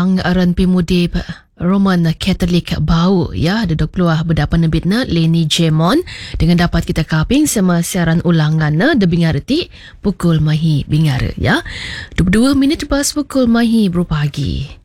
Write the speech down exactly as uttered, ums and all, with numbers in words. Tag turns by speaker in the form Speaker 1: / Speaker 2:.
Speaker 1: Sang Ran Pimudip Roman Catholic Bau ya ada dok peluah berdapan nebitna Leni Jemon dengan dapat kita kaping sama siaran ulangan na de bingarti pukul mahi bingara ya dua puluh dua minit lepas pukul mahi berpagi.